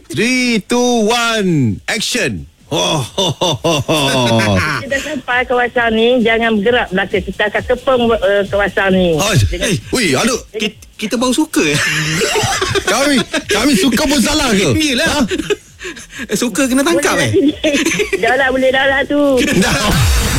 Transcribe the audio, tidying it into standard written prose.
3, 2, 1, action. Kita dah sampai kawasan ni, jangan bergerak belakang. Kita akan kepung kawasan ni. Wih, aduh. Kita baru suka. Kami suka pun salah ke? Yelah. Suka kena tangkap Dah lah, boleh dah lah tu.